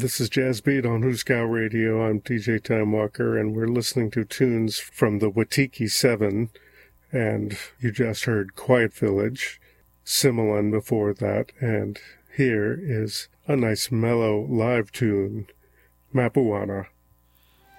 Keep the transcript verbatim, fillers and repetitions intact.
This is Jazz Beat on Huskow Radio. I'm D J Time Walker, and we're listening to tunes from the Watiki seven, and you just heard Quiet Village, Similan before that, and here is a nice mellow live tune, Mapuana.